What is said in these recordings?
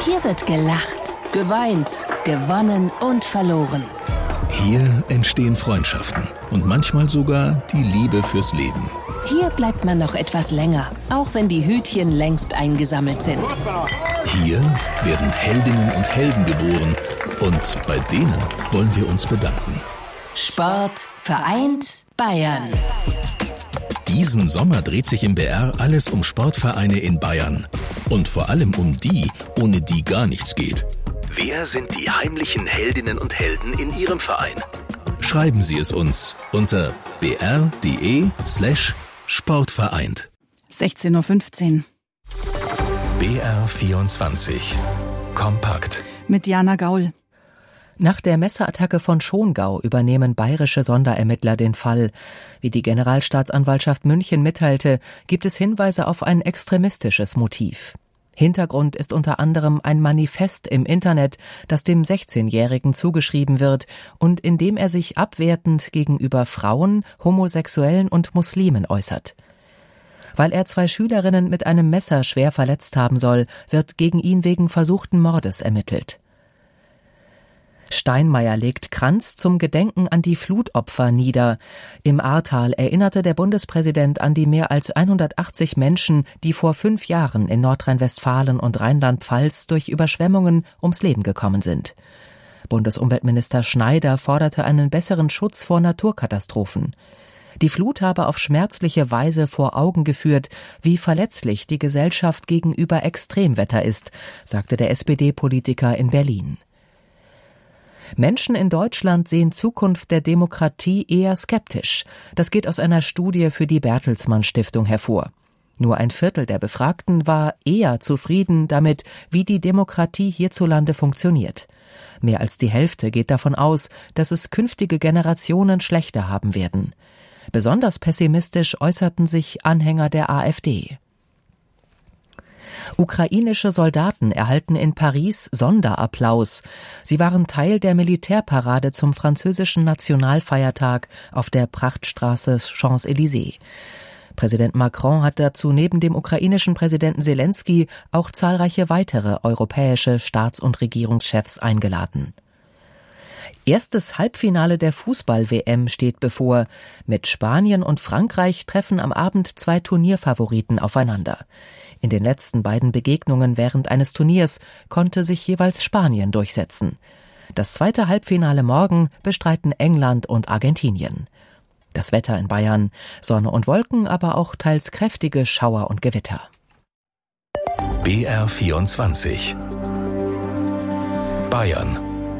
Hier wird gelacht, geweint, gewonnen und verloren. Hier entstehen Freundschaften und manchmal sogar die Liebe fürs Leben. Hier bleibt man noch etwas länger, auch wenn die Hütchen längst eingesammelt sind. Hier werden Heldinnen und Helden geboren und bei denen wollen wir uns bedanken. Sport vereint Bayern. Diesen Sommer dreht sich im BR alles um Sportvereine in Bayern. Und vor allem um die, ohne die gar nichts geht. Wer sind die heimlichen Heldinnen und Helden in Ihrem Verein? Schreiben Sie es uns unter br.de/sportvereint. 16:15 Uhr. BR24 Kompakt. Mit Jana Gaul. Nach der Messerattacke von Schongau übernehmen bayerische Sonderermittler den Fall. Wie die Generalstaatsanwaltschaft München mitteilte, gibt es Hinweise auf ein extremistisches Motiv. Hintergrund ist unter anderem ein Manifest im Internet, das dem 16-Jährigen zugeschrieben wird und in dem er sich abwertend gegenüber Frauen, Homosexuellen und Muslimen äußert. Weil er 2 Schülerinnen mit einem Messer schwer verletzt haben soll, wird gegen ihn wegen versuchten Mordes ermittelt. Steinmeier legt Kranz zum Gedenken an die Flutopfer nieder. Im Ahrtal erinnerte der Bundespräsident an die mehr als 180 Menschen, die vor 5 Jahren in Nordrhein-Westfalen und Rheinland-Pfalz durch Überschwemmungen ums Leben gekommen sind. Bundesumweltminister Schneider forderte einen besseren Schutz vor Naturkatastrophen. Die Flut habe auf schmerzliche Weise vor Augen geführt, wie verletzlich die Gesellschaft gegenüber Extremwetter ist, sagte der SPD-Politiker in Berlin. Menschen in Deutschland sehen Zukunft der Demokratie eher skeptisch. Das geht aus einer Studie für die Bertelsmann Stiftung hervor. Nur 1/4 der Befragten war eher zufrieden damit, wie die Demokratie hierzulande funktioniert. Mehr als die Hälfte geht davon aus, dass es künftige Generationen schlechter haben werden. Besonders pessimistisch äußerten sich Anhänger der AfD. Ukrainische Soldaten erhalten in Paris Sonderapplaus. Sie waren Teil der Militärparade zum französischen Nationalfeiertag auf der Prachtstraße Champs-Élysées. Präsident Macron hat dazu neben dem ukrainischen Präsidenten Selensky auch zahlreiche weitere europäische Staats- und Regierungschefs eingeladen. Erstes Halbfinale der Fußball-WM steht bevor. Mit Spanien und Frankreich treffen am Abend 2 Turnierfavoriten aufeinander. In den letzten beiden Begegnungen während eines Turniers konnte sich jeweils Spanien durchsetzen. Das zweite Halbfinale morgen bestreiten England und Argentinien. Das Wetter in Bayern: Sonne und Wolken, aber auch teils kräftige Schauer und Gewitter. BR24 Bayern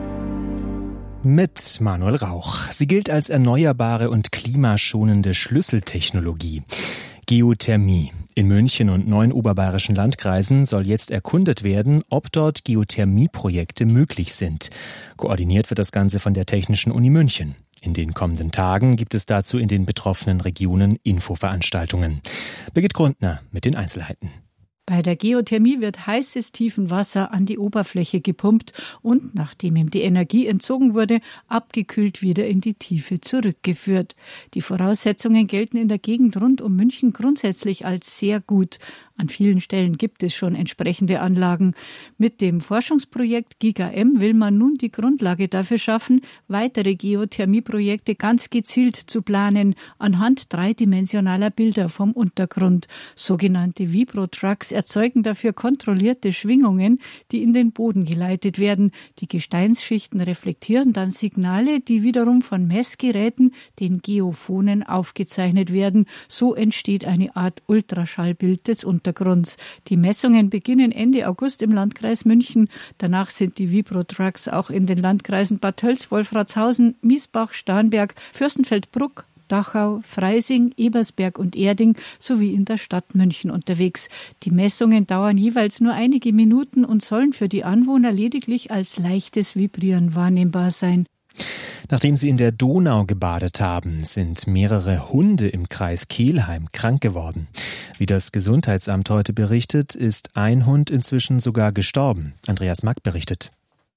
mit Manuel Rauch. Sie gilt als erneuerbare und klimaschonende Schlüsseltechnologie. Geothermie. In München und 9 oberbayerischen Landkreisen soll jetzt erkundet werden, ob dort Geothermieprojekte möglich sind. Koordiniert wird das Ganze von der Technischen Uni München. In den kommenden Tagen gibt es dazu in den betroffenen Regionen Infoveranstaltungen. Birgit Grundner mit den Einzelheiten. Bei der Geothermie wird heißes Tiefenwasser an die Oberfläche gepumpt und, nachdem ihm die Energie entzogen wurde, abgekühlt wieder in die Tiefe zurückgeführt. Die Voraussetzungen gelten in der Gegend rund um München grundsätzlich als sehr gut. An vielen Stellen gibt es schon entsprechende Anlagen. Mit dem Forschungsprojekt GigaM will man nun die Grundlage dafür schaffen, weitere Geothermieprojekte ganz gezielt zu planen, anhand dreidimensionaler Bilder vom Untergrund. Sogenannte Vibrotrucks erzeugen dafür kontrollierte Schwingungen, die in den Boden geleitet werden. Die Gesteinsschichten reflektieren dann Signale, die wiederum von Messgeräten, den Geophonen, aufgezeichnet werden. So entsteht eine Art Ultraschallbild des Untergrunds. Die Messungen beginnen Ende August im Landkreis München. Danach sind die Vibrotrucks auch in den Landkreisen Bad Tölz, Wolfratshausen, Miesbach, Starnberg, Fürstenfeldbruck, Dachau, Freising, Ebersberg und Erding sowie in der Stadt München unterwegs. Die Messungen dauern jeweils nur einige Minuten und sollen für die Anwohner lediglich als leichtes Vibrieren wahrnehmbar sein. Nachdem sie in der Donau gebadet haben, sind mehrere Hunde im Kreis Kelheim krank geworden. Wie das Gesundheitsamt heute berichtet, ist ein Hund inzwischen sogar gestorben. Andreas Mack berichtet.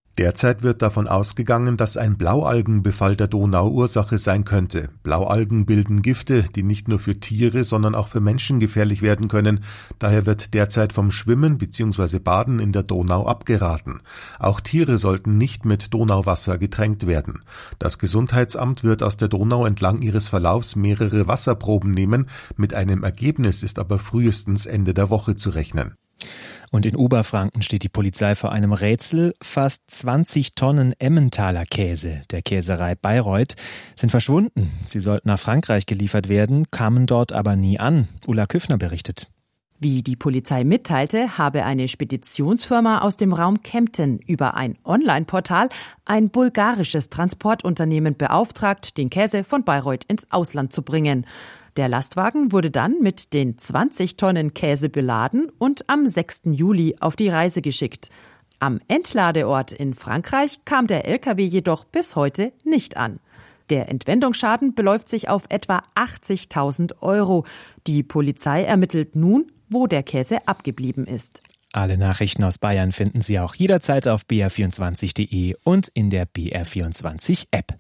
Derzeit wird davon ausgegangen, dass ein Blaualgenbefall der Donau Ursache sein könnte. Blaualgen bilden Gifte, die nicht nur für Tiere, sondern auch für Menschen gefährlich werden können. Daher wird derzeit vom Schwimmen bzw. Baden in der Donau abgeraten. Auch Tiere sollten nicht mit Donauwasser getränkt werden. Das Gesundheitsamt wird aus der Donau entlang ihres Verlaufs mehrere Wasserproben nehmen. Mit einem Ergebnis ist aber frühestens Ende der Woche zu rechnen. Und in Oberfranken steht die Polizei vor einem Rätsel. Fast 20 Tonnen Emmentaler Käse der Käserei Bayreuth sind verschwunden. Sie sollten nach Frankreich geliefert werden, kamen dort aber nie an. Ulla Küffner berichtet. Wie die Polizei mitteilte, habe eine Speditionsfirma aus dem Raum Kempten über ein Online-Portal ein bulgarisches Transportunternehmen beauftragt, den Käse von Bayreuth ins Ausland zu bringen. Der Lastwagen wurde dann mit den 20 Tonnen Käse beladen und am 6. Juli auf die Reise geschickt. Am Entladeort in Frankreich kam der LKW jedoch bis heute nicht an. Der Entwendungsschaden beläuft sich auf etwa 80.000 €. Die Polizei ermittelt nun, wo der Käse abgeblieben ist. Alle Nachrichten aus Bayern finden Sie auch jederzeit auf br24.de und in der BR24-App.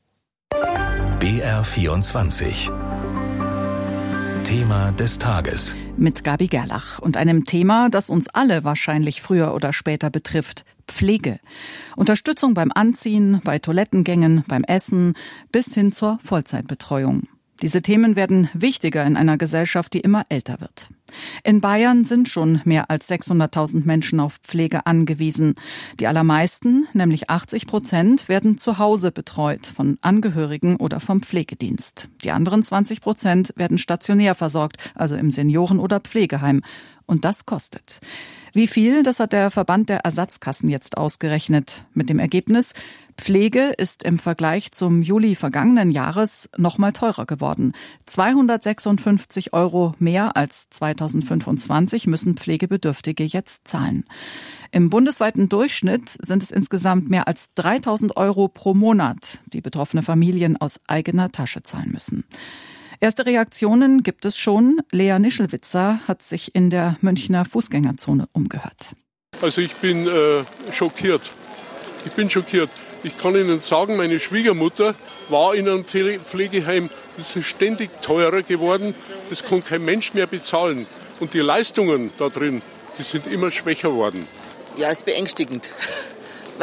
BR24 Thema des Tages. Mit Gabi Gerlach und einem Thema, das uns alle wahrscheinlich früher oder später betrifft. Pflege. Unterstützung beim Anziehen, bei Toilettengängen, beim Essen bis hin zur Vollzeitbetreuung. Diese Themen werden wichtiger in einer Gesellschaft, die immer älter wird. In Bayern sind schon mehr als 600.000 Menschen auf Pflege angewiesen. Die allermeisten, nämlich 80%, werden zu Hause betreut von Angehörigen oder vom Pflegedienst. Die anderen 20% werden stationär versorgt, also im Senioren- oder Pflegeheim. Und das kostet. Wie viel, das hat der Verband der Ersatzkassen jetzt ausgerechnet. Mit dem Ergebnis, Pflege ist im Vergleich zum Juli vergangenen Jahres noch mal teurer geworden. 256 € mehr als 2025 müssen Pflegebedürftige jetzt zahlen. Im bundesweiten Durchschnitt sind es insgesamt mehr als 3.000 € pro Monat, die betroffene Familien aus eigener Tasche zahlen müssen. Erste Reaktionen gibt es schon. Lea Nischelwitzer hat sich in der Münchner Fußgängerzone umgehört. Also ich bin schockiert. Ich kann Ihnen sagen, meine Schwiegermutter war in einem Pflegeheim. Das ist ständig teurer geworden. Das kann kein Mensch mehr bezahlen. Und die Leistungen da drin, die sind immer schwächer worden. Ja, ist beängstigend.